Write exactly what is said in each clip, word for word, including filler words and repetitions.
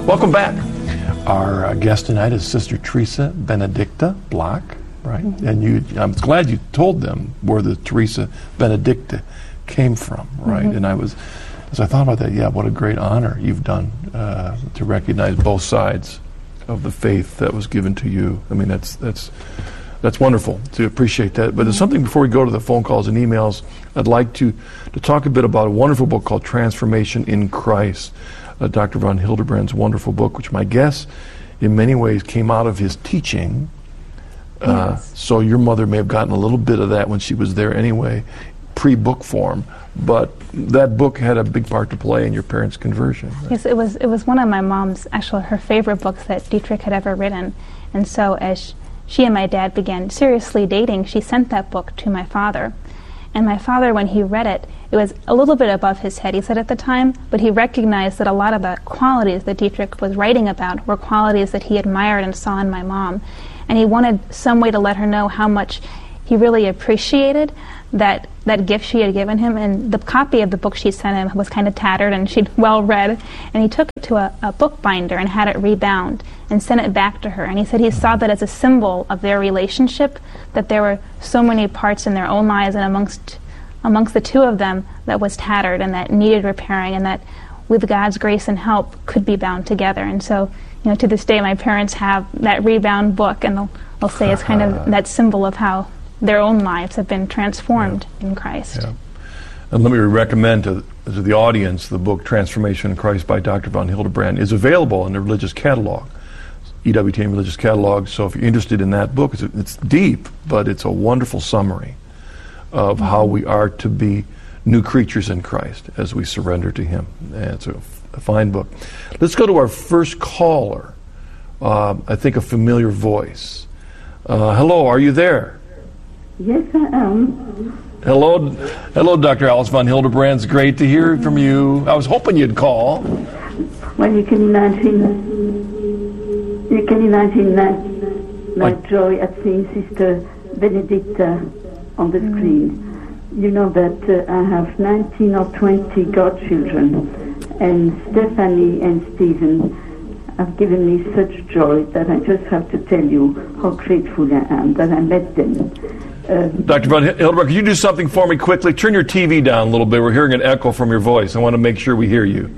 Welcome back. Our uh, guest tonight is Sister Teresa Benedicta Block, right? Mm-hmm. And you, I'm glad you told them where the Teresa Benedicta came from, right? Mm-hmm. And I was, as I thought about that, yeah, what a great honor you've done uh, to recognize both sides of the faith that was given to you. I mean, that's that's that's wonderful to appreciate that. But there's something before we go to the phone calls and emails. I'd like to to talk a bit about a wonderful book called Transformation in Christ. Uh, Doctor von Hildebrand's wonderful book, which my guess in many ways came out of his teaching. Uh, yes. So your mother may have gotten a little bit of that when she was there anyway, pre-book form. But that book had a big part to play in your parents' conversion. Right? Yes, it was it was one of my mom's, actually her favorite books that Dietrich had ever written. And so as she and my dad began seriously dating, she sent that book to my father. And my father, when he read it, it was a little bit above his head, he said at the time, but he recognized that a lot of the qualities that Dietrich was writing about were qualities that he admired and saw in my mom. And he wanted some way to let her know how much he really appreciated that that gift she had given him. And the copy of the book she sent him was kind of tattered and she'd well read. And he took it to a, a bookbinder and had it rebound and sent it back to her. And he said he saw that as a symbol of their relationship, that there were so many parts in their own lives and amongst amongst the two of them that was tattered and that needed repairing, and that with God's grace and help could be bound together. And so, you know, to this day my parents have that rebound book, and they'll, they'll say it's kind of that symbol of how their own lives have been transformed yeah. in Christ. Yeah. And let me recommend to, to the audience the book Transformation in Christ by Doctor von Hildebrand is available in the religious catalog, E W T N religious catalog. So if you're interested in that book, it's, it's deep, but it's a wonderful summary of mm-hmm. how we are to be new creatures in Christ as we surrender to Him. And it's a, a fine book. Let's go to our first caller. Uh, I think a familiar voice. Uh, hello, are you there? Yes, I am. Hello, hello, Doctor Alice von Hildebrand. It's great to hear from you. I was hoping you'd call. Well, you can imagine, you can imagine my, my like, joy at seeing Sister Benedicta on the screen. You know that uh, I have nineteen or twenty godchildren, and Stephanie and Stephen have given me such joy that I just have to tell you how grateful I am that I met them. Um, Doctor von Hildebrand, could you do something for me quickly? Turn your T V down a little bit. We're hearing an echo from your voice. I want to make sure we hear you.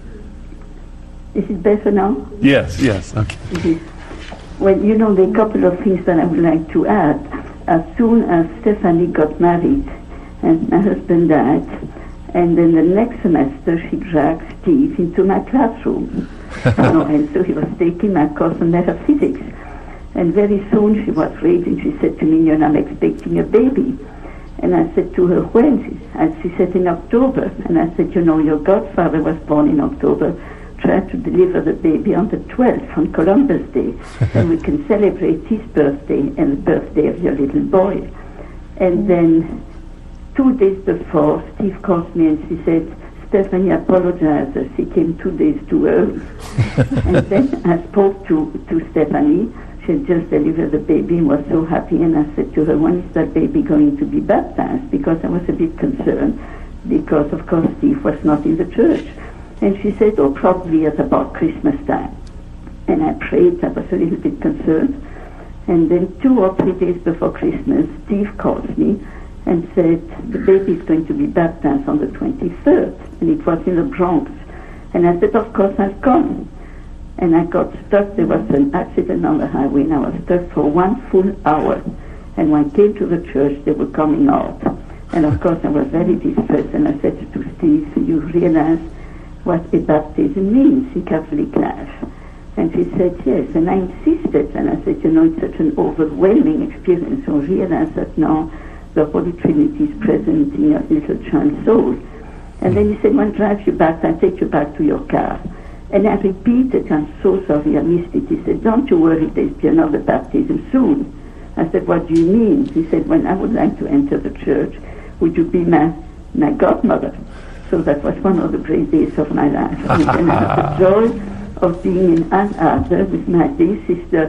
Is it better now? Yes, yes. Okay. Mm-hmm. Well, you know, there are a couple of things that I would like to add. As soon as Stephanie got married and my husband died, and then the next semester she dragged Steve into my classroom. You know, and so he was taking my course on metaphysics. And very soon she was raising. She said to me, you know, I'm expecting a baby. And I said to her, when? And she said, in October. And I said, you know, your godfather was born in October. Try to deliver the baby on the twelfth, on Columbus Day. And we can celebrate his birthday and the birthday of your little boy. And then two days before, Steve called me and she said, Stephanie apologizes. She came two days too early. And then I spoke to, to Stephanie. She had just delivered the baby and was so happy. And I said to her, when is that baby going to be baptized? Because I was a bit concerned because, of course, Steve was not in the church. And she said, oh, probably at about Christmas time. And I prayed. I was a little bit concerned. And then two or three days before Christmas, Steve calls me and said, the baby is going to be baptized on the twenty-third. And it was in the Bronx. And I said, of course, I'll come. And I got stuck. There was an accident on the highway, and I was stuck for one full hour. And when I came to the church, they were coming out. And of course, I was very distressed. And I said to Steve, you realize what a baptism means in Catholic life? And she said, yes. And I insisted. And I said, you know, it's such an overwhelming experience. So realize that now the Holy Trinity is present in your little child's soul. And then he said, when I drive you back, I'll take you back to your car. And I repeated, I'm so sorry I missed it. He said, don't you worry, there'll be another baptism soon. I said, what do you mean? He said, when I would like to enter the church, would you be my, my godmother? So that was one of the great days of my life. And then I had the joy of being in Ann Arbor with my dear sister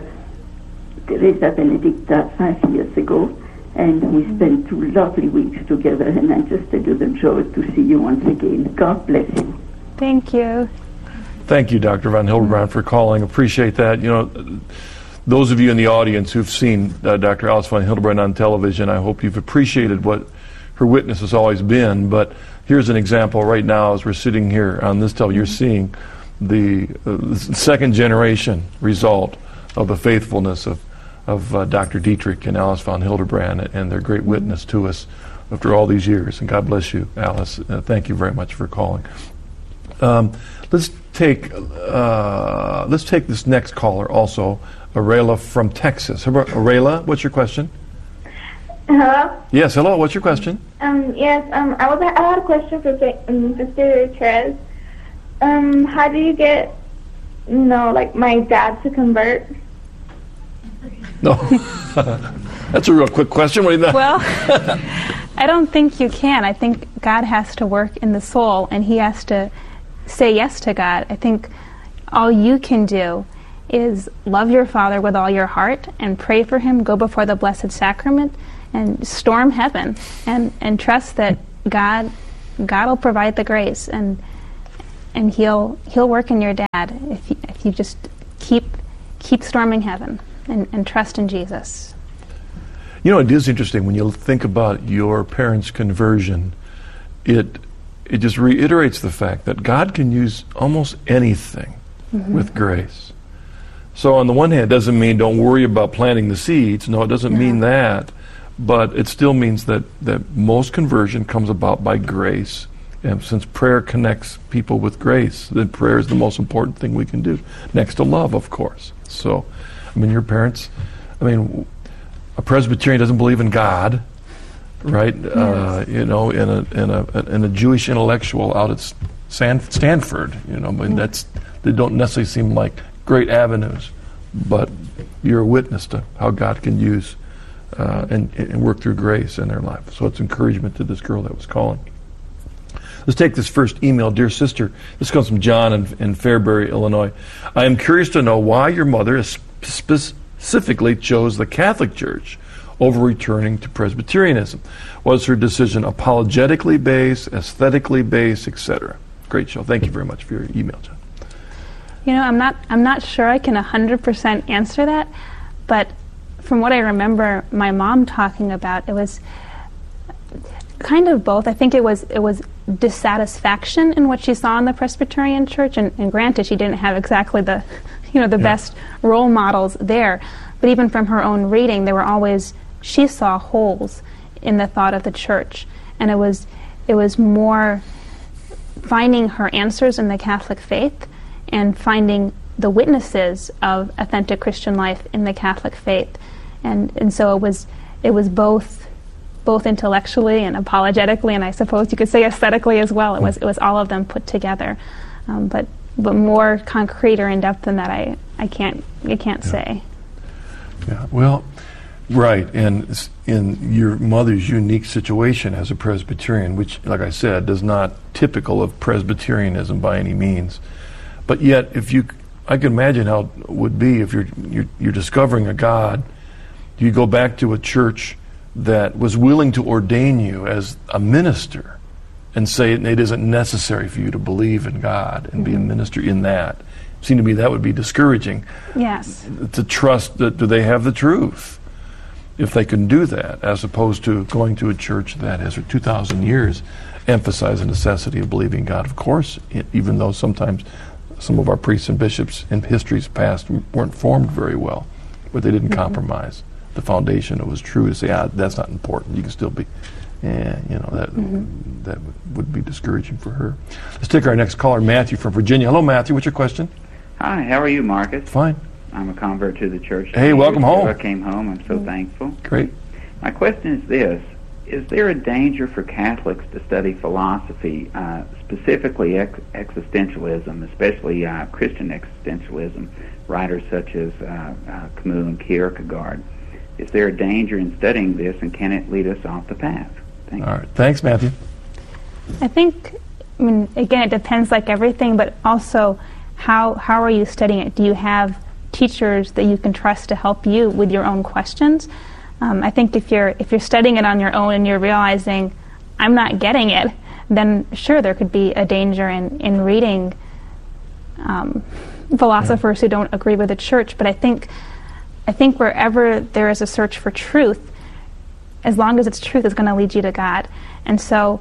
Teresa Benedicta five years ago. And we spent two lovely weeks together. And I just tell you the joy to see you once again. God bless you. Thank you. Thank you, Doctor Von Hildebrand, for calling. Appreciate that. You know, those of you in the audience who've seen uh, Doctor Alice Von Hildebrand on television, I hope you've appreciated what her witness has always been. But here's an example right now as we're sitting here on this television. You're seeing the, uh, the second generation result of the faithfulness of, of uh, Doctor Dietrich and Alice Von Hildebrand and their great witness to us after all these years. And God bless you, Alice. Uh, thank you very much for calling. Um, let's take uh, let's take this next caller also, Arela from Texas. Arela, what's your question? Hello? Yes, hello. What's your question? Um, yes, um, I was I had a question for um, Sister Therese. Um, how do you get, you know, like my dad to convert? No, that's a real quick question. What do you think? Well, I don't think you can. I think God has to work in the soul, and He has to say yes to God. I think all you can do is love your Father with all your heart and pray for Him, go before the Blessed Sacrament, and storm heaven, and, and trust that God God will provide the grace, and and He'll He'll work in your dad if you, if you just keep keep storming heaven and, and trust in Jesus. You know, it is interesting when you think about your parents' conversion. It it just reiterates the fact that God can use almost anything mm-hmm. with grace. So on the one hand, it doesn't mean don't worry about planting the seeds. No, it doesn't no. mean that. But it still means that, that most conversion comes about by grace. And since prayer connects people with grace, then prayer is the most important thing we can do, next to love, of course. So, I mean, your parents, I mean, a Presbyterian doesn't believe in God, right? Yes. Uh, you know, in a in a in a Jewish intellectual out at San, Stanford, you know, I mean, that's they don't necessarily seem like great avenues, but you're a witness to how God can use uh, and, and work through grace in their life. So it's encouragement to this girl that was calling. Let's take this first email. Dear sister, this comes from John in, in Fairbury, Illinois. I am curious to know why your mother specifically chose the Catholic Church over returning to Presbyterianism. Was her decision apologetically based, aesthetically based, et cetera? Great show. Thank you very much for your email, John. You know, I'm not I'm not sure I can one hundred percent answer that, but from what I remember my mom talking about, it was kind of both. I think it was it was dissatisfaction in what she saw in the Presbyterian Church, and, and granted, she didn't have exactly the, you know, the yeah. best role models there. But even from her own reading, there were always she saw holes in the thought of the Church, and it was it was more finding her answers in the Catholic faith and finding the witnesses of authentic Christian life in the Catholic faith, and and so it was it was both. both intellectually and apologetically, and I suppose you could say aesthetically as well. It was it was all of them put together, um, but but more concrete or in depth than that, I I can't I can't yeah. say. Yeah, well, right, and in your mother's unique situation as a Presbyterian, which, like I said, is not typical of Presbyterianism by any means, but yet, if you, I can imagine how it would be if you're you're, you're discovering a God. You go back to a church that was willing to ordain you as a minister and say it isn't necessary for you to believe in God and mm-hmm. be a minister in that. It seemed to me that would be discouraging. Yes. To trust that do they have the truth if they can do that, as opposed to going to a church that has for two thousand years emphasized the necessity of believing God. Of course, even though sometimes some of our priests and bishops in history's past weren't formed very well, but they didn't mm-hmm. compromise the foundation. It was true to say, ah, that's not important. You can still be, yeah, you know, that mm-hmm. that would be discouraging for her. Let's take our next caller, Matthew from Virginia. Hello, Matthew. What's your question? Hi, how are you, Marcus? Fine. I'm a convert to the church. Hey, welcome home. I came home. I'm so mm-hmm. thankful. Great. My question is this. Is there a danger for Catholics to study philosophy, uh, specifically ex- existentialism, especially uh, Christian existentialism, writers such as uh, uh, Camus and Kierkegaard? Is there a danger in studying this, and can it lead us off the path? Thank All you. right. Thanks, Matthew. I think, I mean, again, it depends like everything, but also how how are you studying it? Do you have teachers that you can trust to help you with your own questions? Um, I think if you're if you're studying it on your own and you're realizing, I'm not getting it, then sure, there could be a danger in, in reading um, philosophers who don't agree with the church. But I think, I think wherever there is a search for truth, as long as it's truth, it's going to lead you to God. And so,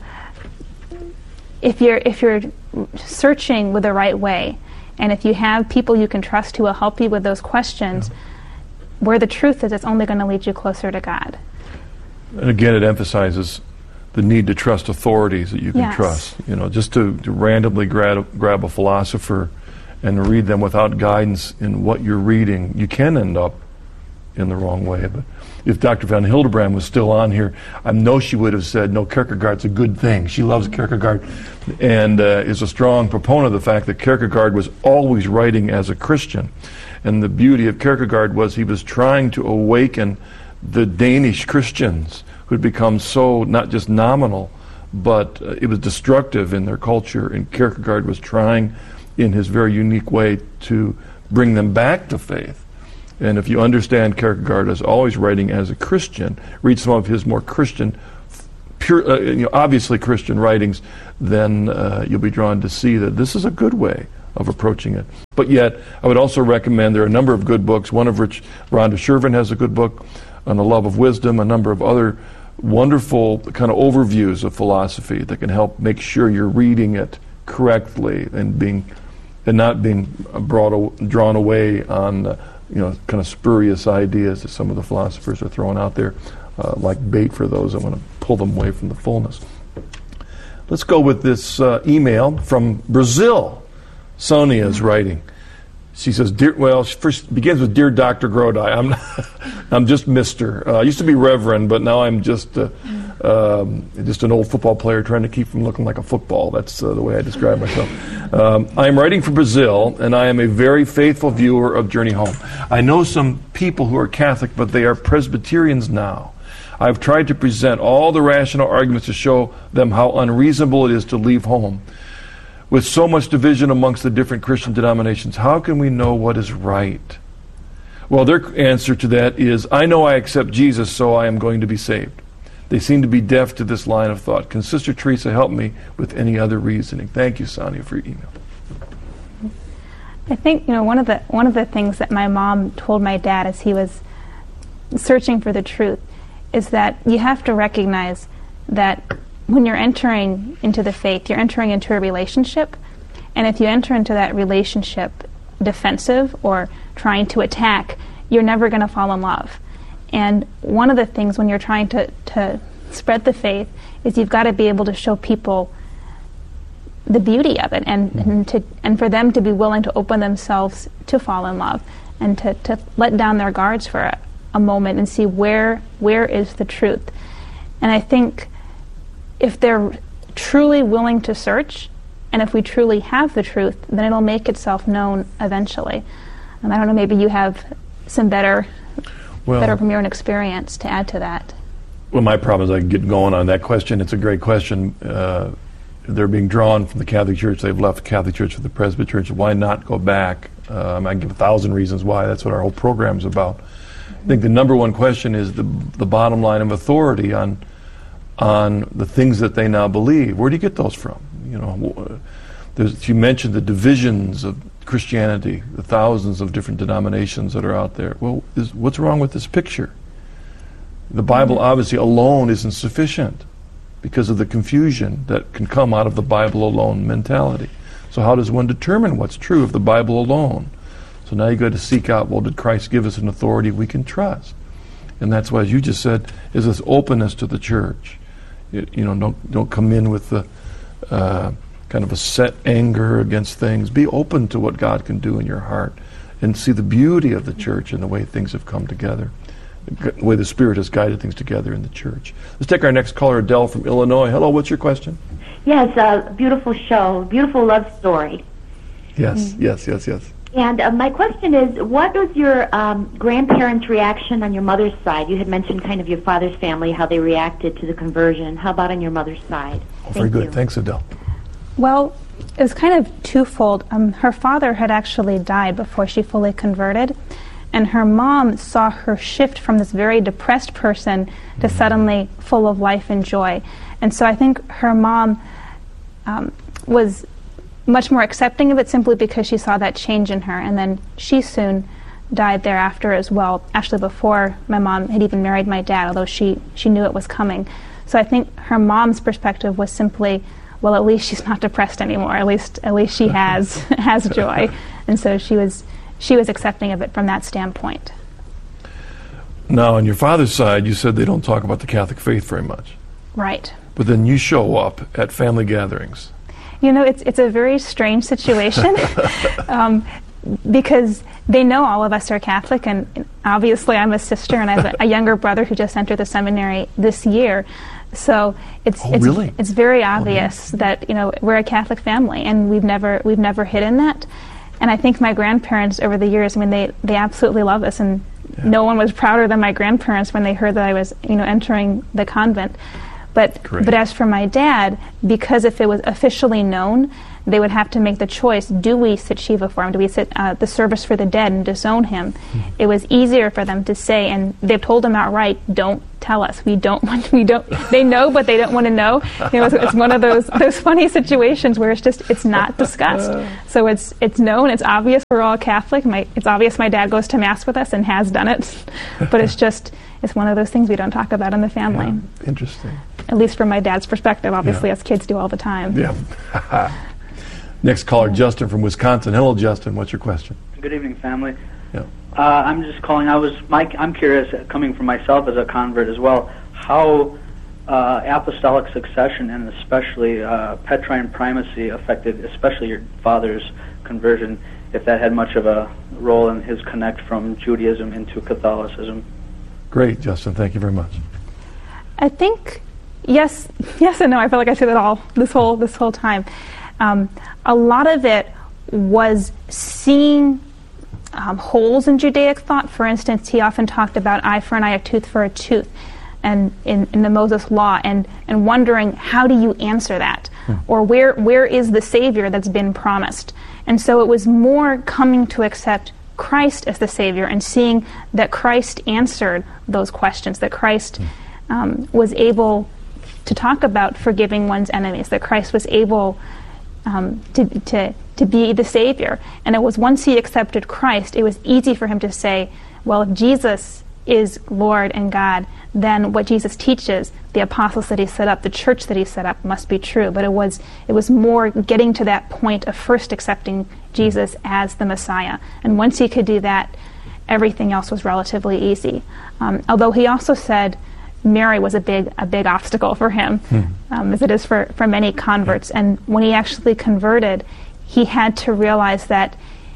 if you're if you're searching with the right way, and if you have people you can trust who will help you with those questions, yeah. where the truth is, it's only going to lead you closer to God. And again, it emphasizes the need to trust authorities that you can yes. trust. You know, just to, to randomly grab, grab a philosopher and read them without guidance in what you're reading, you can end up in the wrong way. But if Doctor Van Hildebrand was still on here, I know she would have said, no, Kierkegaard's a good thing. She loves Kierkegaard and uh, is a strong proponent of the fact that Kierkegaard was always writing as a Christian. And the beauty of Kierkegaard was he was trying to awaken the Danish Christians who had become so not just nominal, but uh, it was destructive in their culture. And Kierkegaard was trying in his very unique way to bring them back to faith. And if you understand Kierkegaard as always writing as a Christian, read some of his more Christian, pure, uh, you know, obviously Christian writings, then uh, you'll be drawn to see that this is a good way of approaching it. But yet, I would also recommend there are a number of good books, one of which Rhonda Shervin has a good book on the love of wisdom, a number of other wonderful kind of overviews of philosophy that can help make sure you're reading it correctly and being and not being brought drawn away on uh, you know kind of spurious ideas that some of the philosophers are throwing out there, uh, like bait for those that want to pull them away from the fullness. Let's go with this uh, email from Brazil. Sonia is writing. She says, "Dear," well, she first begins with, "Dear Doctor Grodi, I'm I'm just Mister Uh, I used to be Reverend, but now I'm just uh, um, just an old football player trying to keep from looking like a football. That's uh, the way I describe myself. Um, I am writing from Brazil, and I am a very faithful viewer of Journey Home. I know some people who are Catholic, but they are Presbyterians now. I've tried to present all the rational arguments to show them how unreasonable it is to leave home. With so much division amongst the different Christian denominations, how can we know what is right?" Well, their answer to that is, "I know I accept Jesus, so I am going to be saved." They seem to be deaf to this line of thought. Can Sister Teresa help me with any other reasoning? Thank you, Sonia, for your email. I think, you know, one of the one of the things that my mom told my dad as he was searching for the truth is that you have to recognize that when you're entering into the faith, you're entering into a relationship, and if you enter into that relationship defensive or trying to attack, you're never going to fall in love. And one of the things when you're trying to, to spread the faith is you've got to be able to show people the beauty of it, and, and to and for them to be willing to open themselves to fall in love and to, to let down their guards for a, a moment and see where where is the truth. And I think if they're truly willing to search, and if we truly have the truth, then it'll make itself known eventually. And I don't know, maybe you have some better, well, better from your own experience to add to that. Well, my problem is I can get going on that question. It's a great question. Uh, they're being drawn from the Catholic Church. They've left the Catholic Church for the Presbyterian Church. Why not go back? Um, I can give a thousand reasons why. That's what our whole program is about. I think the number one question is the the bottom line of authority on on the things that they now believe. Where do you get those from? You know, there's, you mentioned the divisions of Christianity, the thousands of different denominations that are out there. Well, is, what's wrong with this picture? The Bible obviously alone isn't sufficient because of the confusion that can come out of the Bible alone mentality. So how does one determine what's true of the Bible alone? So now you got to seek out, well, did Christ give us an authority we can trust? And that's why, as you just said, is this openness to the church. You, you know, don't don't come in with the uh, kind of a set anger against things. Be open to what God can do in your heart and see the beauty of the church and the way things have come together, the way the Spirit has guided things together in the church. Let's take our next caller, Adele from Illinois. Hello, what's your question? Yes, a uh, beautiful show, beautiful love story. Yes, mm-hmm. yes, yes, yes. And uh, my question is, what was your um, grandparents' reaction on your mother's side? You had mentioned kind of your father's family, how they reacted to the conversion. How about on your mother's side? Oh, very good. You. Thanks, Adele. Well, it was kind of twofold. Um, her father had actually died before she fully converted, and her mom saw her shift from this very depressed person to mm-hmm. suddenly full of life and joy. And so I think her mom um, was much more accepting of it simply because she saw that change in her. And then she soon died thereafter as well, actually before my mom had even married my dad, although she, she knew it was coming. So I think her mom's perspective was simply, well, at least she's not depressed anymore. At least at least she has has joy. And so she was she was accepting of it from that standpoint. Now, on your father's side, you said they don't talk about the Catholic faith very much. Right. But then you show up at family gatherings. You know, it's it's a very strange situation um, because they know all of us are Catholic, and, and obviously I'm a sister, and I have a, a younger brother who just entered the seminary this year. So it's oh, it's, really? it's very obvious oh, yeah. that you know we're a Catholic family, and we've never we've never hidden that. And I think my grandparents over the years, I mean, they they absolutely love us, and yeah. no one was prouder than my grandparents when they heard that I was you know entering the convent. But Great. but as for my dad, because if it was officially known, they would have to make the choice: do we sit Shiva for him? Do we sit uh, the service for the dead and disown him? Mm-hmm. It was easier for them to say, and they've told him outright, "Don't tell us. We don't want. We don't." They know, but they don't want to know. You know, it's, it's one of those those funny situations where it's just it's not discussed. So it's it's known. It's obvious we're all Catholic. My it's obvious my dad goes to mass with us and has done it, but it's just it's one of those things we don't talk about in the family. Yeah. Interesting. At least from my dad's perspective, obviously, Yeah. as kids do all the time. Yeah. Next caller, Justin from Wisconsin. Hello, Justin. What's your question? Good evening, family. Yeah. Uh, I'm just calling. I was, Mike. I'm curious, uh, coming from myself as a convert as well, how uh, apostolic succession and especially uh, Petrine primacy affected, especially your father's conversion. If that had much of a role in his connect from Judaism into Catholicism. Great, Justin. Thank you very much. I think yes, yes and no. I feel like I say that all this whole this whole time. Um, a lot of it was seeing um, holes in Judaic thought. For instance, he often talked about eye for an eye, a tooth for a tooth, and in, in the Moses Law, and, and wondering how do you answer that, hmm. or where where is the Savior that's been promised? And so it was more coming to accept Christ as the Savior and seeing that Christ answered those questions, that Christ hmm. um, was able to talk about forgiving one's enemies, that Christ was able Um, to, to to be the Savior. And it was once he accepted Christ, it was easy for him to say, well, if Jesus is Lord and God, then what Jesus teaches, the apostles that he set up, the church that he set up, must be true. But it was it was more getting to that point of first accepting Jesus as the Messiah. And once he could do that, everything else was relatively easy. Um, although he also said Mary was a big a big obstacle for him, hmm. um, as it is for, for many converts. And when he actually converted, he had to realize that,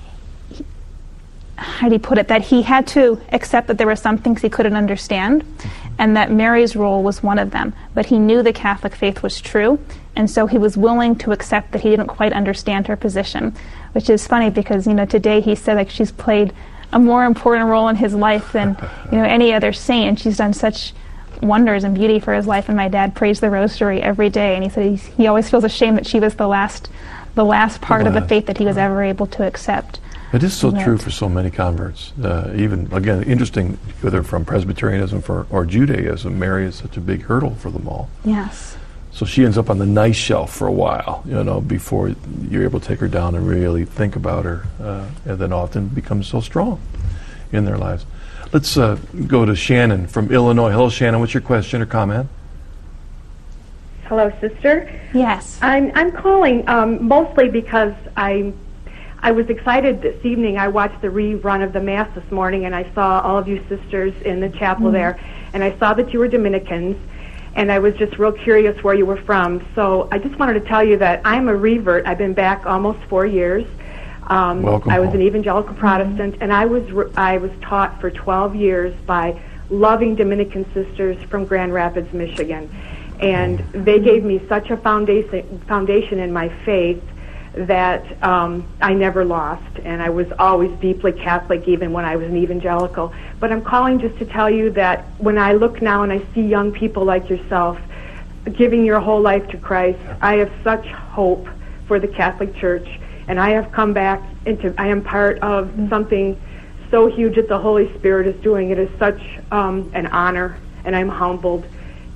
he, how do you put it, that he had to accept that there were some things he couldn't understand, and that Mary's role was one of them. But he knew the Catholic faith was true, and so he was willing to accept that he didn't quite understand her position, which is funny because, you know, today he said like she's played a more important role in his life than, you know, any other saint. She's done such wonders and beauty for his life, and my dad prays the rosary every day, and he said he's, he always feels ashamed that she was the last the last part the last. of the faith that he was ever able to accept. It is so yeah. true for so many converts. Uh, even, again, interesting, whether from Presbyterianism for, or Judaism, Mary is such a big hurdle for them all. Yes. So she ends up on the nice shelf for a while, you know, before you're able to take her down and really think about her, uh, and then often becomes so strong in their lives. Let's uh, go to Shannon from Illinois. Hello, Shannon. What's your question or comment? Hello, sister. Yes. I'm I'm calling um, mostly because I I was excited this evening. I watched the rerun of the Mass this morning, and I saw all of you sisters in the chapel mm-hmm. there, and I saw that you were Dominicans, and I was just real curious where you were from. So I just wanted to tell you that I'm a revert. I've been back almost four years. Um, Welcome I was home. an evangelical Protestant, and I was re- I was taught for twelve years by loving Dominican sisters from Grand Rapids, Michigan, and they gave me such a foundation foundation in my faith that um, I never lost, and I was always deeply Catholic even when I was an evangelical. But I'm calling just to tell you that when I look now and I see young people like yourself giving your whole life to Christ, I have such hope for the Catholic Church. And I have come back into, I am part of something so huge that the Holy Spirit is doing. It is such um, an honor, and I'm humbled.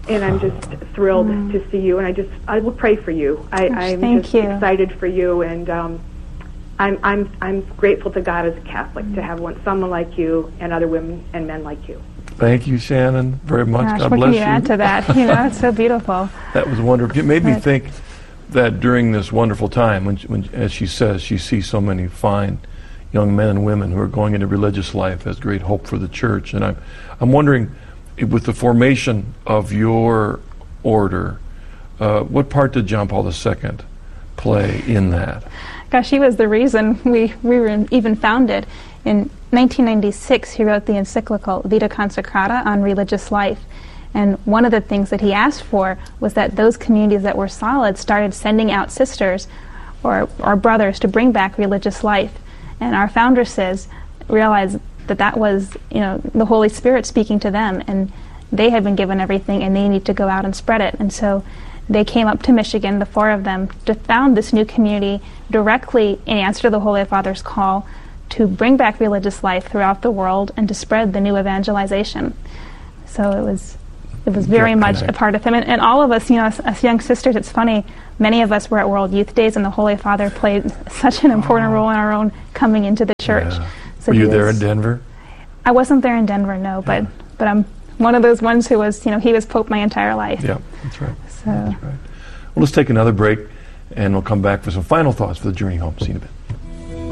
and I'm just thrilled Mm. to see you. And I just I will pray for you. I, Gosh, I'm thank just you. excited for you, and um, I'm I'm I'm grateful to God as a Catholic to have one someone like you and other women and men like you. Thank you, Shannon, very much. Gosh, God what bless can you you. add to that? You know, it's so beautiful. That was wonderful. It made me Right. think that during this wonderful time, when, when, as she says, she sees so many fine young men and women who are going into religious life as great hope for the church. And I'm, I'm wondering, with the formation of your order, uh, what part did John Paul the Second play in that? Gosh, he was the reason we, we were even founded. In nineteen ninety-six, he wrote the encyclical Vita Consecrata on religious life. And one of the things that he asked for was that those communities that were solid started sending out sisters or, or brothers to bring back religious life. And our foundresses realized that that was, you know, the Holy Spirit speaking to them, and they had been given everything, and they need to go out and spread it. And so they came up to Michigan, the four of them, to found this new community directly in answer to the Holy Father's call to bring back religious life throughout the world and to spread the new evangelization. So it was it was very Direct much connect. a part of him. And, and all of us, you know, as, as young sisters, it's funny, many of us were at World Youth Days, and the Holy Father played such an important role in our own coming into the church. Yeah. So Were you he there was- in Denver? I wasn't there in Denver, no, but but I'm one of those ones who was, you know, he was Pope my entire life. Yeah, that's right. So. That's right. Well, let's take another break, and we'll come back for some final thoughts for the journey home. See you in a bit.